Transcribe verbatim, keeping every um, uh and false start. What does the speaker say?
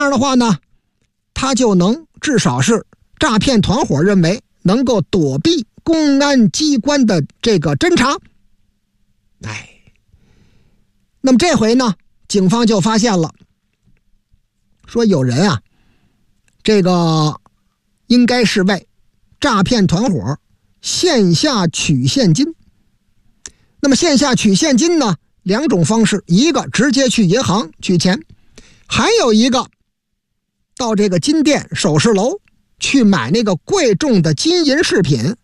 这样的话呢，他就能至少是诈骗团伙认为能够躲避公安机关的这个侦查。哎，那么这回呢，警方就发现了，说有人啊，这个应该是为诈骗团伙线下取现金。那么线下取现金呢，两种方式，一个直接去银行取钱，还有一个到这个金店首饰楼去买那个贵重的金银饰品，